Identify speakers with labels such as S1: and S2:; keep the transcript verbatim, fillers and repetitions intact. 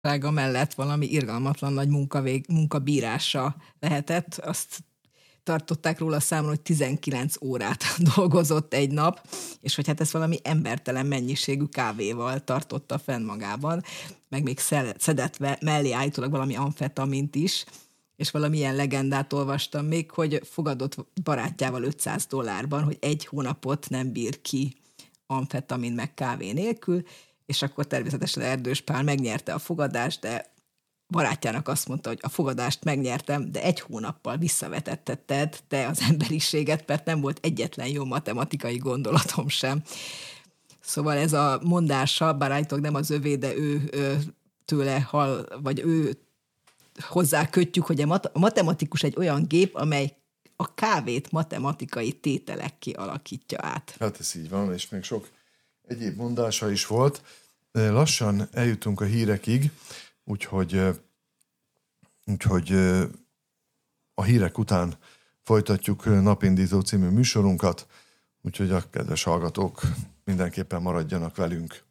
S1: Sága mellett valami irgalmatlan nagy munkavég, munkabírása lehetett. Azt tartották róla számon, hogy tizenkilenc órát dolgozott egy nap, és hogy hát ez valami embertelen mennyiségű kávéval tartotta fenn magában, meg még szedett mellé állítólag valami amfetamint is, és valamilyen legendát olvastam még, hogy fogadott barátjával ötszáz dollárban, hogy egy hónapot nem bír ki amfetamin meg kávé nélkül, és akkor természetesen Erdős Pál megnyerte a fogadást, de barátjának azt mondta, hogy a fogadást megnyertem, de egy hónappal visszavetetted te az emberiséget, mert nem volt egyetlen jó matematikai gondolatom sem. Szóval ez a mondása, bár állítólag nem az övé, de ő, ő tőle hall, vagy ő hozzá kötjük, hogy a, mat- a matematikus egy olyan gép, amely a kávét matematikai tételekké alakítja át.
S2: Hát ez így van, és még sok egyéb mondása is volt. Lassan eljutunk a hírekig, úgyhogy, úgyhogy a hírek után folytatjuk Napindító című műsorunkat, úgyhogy a kedves hallgatók mindenképpen maradjanak velünk.